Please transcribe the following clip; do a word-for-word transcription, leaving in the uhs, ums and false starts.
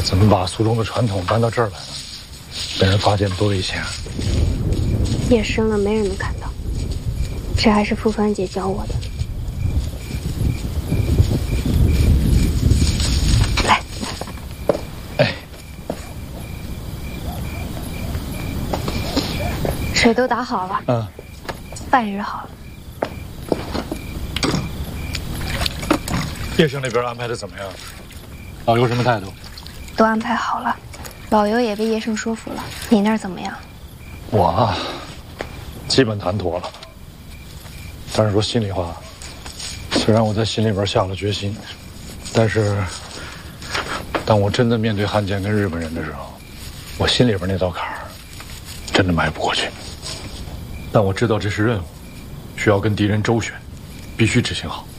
是怎么把苏中的传统搬到这儿来了？被人发现多危险啊！ 夜深了，没人能看到。这还是傅帆姐教我的。来， 哎， 水都打好了。 嗯， 半日好了。 叶生那边安排的怎么样？老刘什么态度？ 都安排好了，老尤也被叶盛说服了。你那儿怎么样？ 我啊，基本谈妥了。但是说心里话，虽然我在心里边下了决心，但是当我真的面对汉奸跟日本人的时候，我心里边那道坎儿真的迈不过去。但我知道这是任务，需要跟敌人周旋，必须执行好。